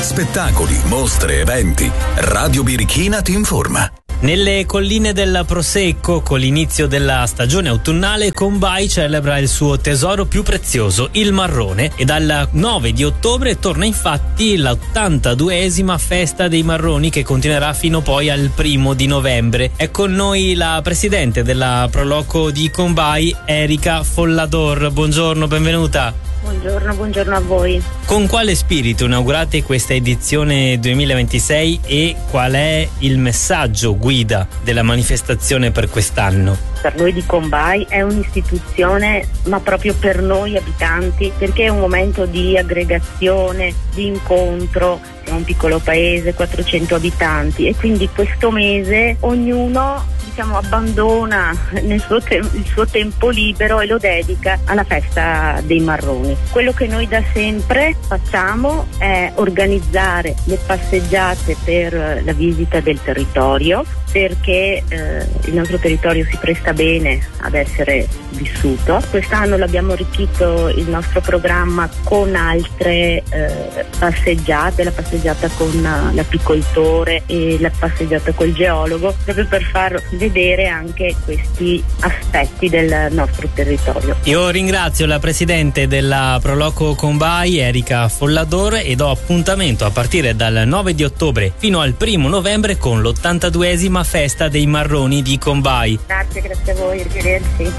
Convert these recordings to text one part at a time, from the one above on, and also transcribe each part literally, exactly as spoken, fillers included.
Spettacoli, mostre, eventi. Radio Birichina ti informa. Nelle colline del Prosecco, con l'inizio della stagione autunnale, Combay celebra il suo tesoro più prezioso, il marrone, e dal nove di ottobre torna infatti l'ottantaduesima festa dei marroni, che continuerà fino poi al primo di novembre. È con noi la presidente della Proloco di Combay, Erika Follador. Buongiorno, benvenuta. Buongiorno, buongiorno a voi. Con quale spirito inaugurate questa edizione duemilaventisei e qual è il messaggio guida della manifestazione per quest'anno? Per noi di Combay è un'istituzione, ma proprio per noi abitanti, perché è un momento di aggregazione, di incontro. Siamo un piccolo paese, quattrocento abitanti, e quindi questo mese ognuno diciamo abbandona nel suo te- il suo tempo libero e lo dedica alla festa dei marroni. Quello che noi da sempre facciamo è organizzare le passeggiate per la visita del territorio, perché eh, il nostro territorio si presta bene ad essere vissuto. Quest'anno l'abbiamo arricchito il nostro programma con altre eh, passeggiate, la passeggiata con l'apicoltore e la passeggiata col geologo, proprio per far vedere anche questi aspetti del nostro territorio. Io ringrazio la presidente della Proloco Combay, Erika Follador, e do appuntamento a partire dal nove di ottobre fino al primo novembre con l'ottantaduesima festa dei marroni di Combay. Grazie, grazie a voi, arrivederci.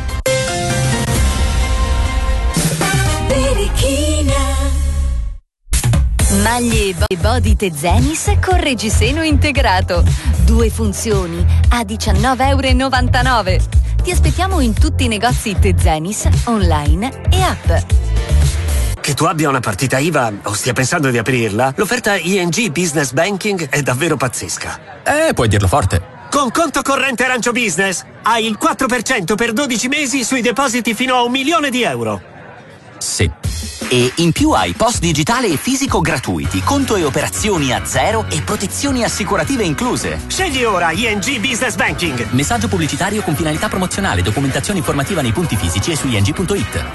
Maglie e body Tezenis con reggiseno integrato. Due funzioni a diciannove e novantanove euro. Ti aspettiamo in tutti i negozi Tezenis, online e app. Che tu abbia una partita I V A o stia pensando di aprirla, l'offerta I N G Business Banking è davvero pazzesca. Eh, puoi dirlo forte. Con conto corrente Arancio Business hai il quattro per cento per dodici mesi sui depositi fino a un milione di euro. Sì. E in più hai post digitale e fisico gratuiti, conto e operazioni a zero e protezioni assicurative incluse. Scegli ora I N G Business Banking. Messaggio pubblicitario con finalità promozionale, documentazione informativa nei punti fisici e su i n g punto i t.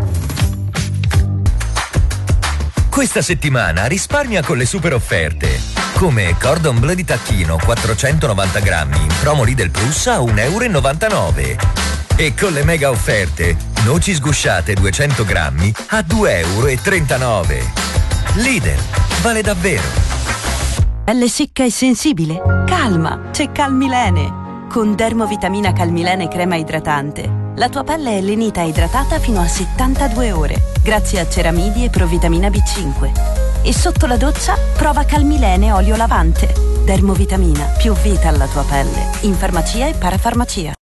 Questa settimana risparmia con le super offerte. Come Cordon Bleu di tacchino quattrocentonovanta grammi in promo Lidl Plus a un euro e novantanove. E con le mega offerte, noci sgusciate duecento grammi a due euro e trentanove. Lidl, vale davvero. Pelle secca e sensibile? Calma, c'è Calmilene. Con Dermovitamina Calmilene crema idratante, la tua pelle è lenita e idratata fino a settantadue ore, grazie a ceramidi e provitamina B cinque. E sotto la doccia, prova Calmilene olio lavante. Dermovitamina, più vita alla tua pelle. In farmacia e parafarmacia.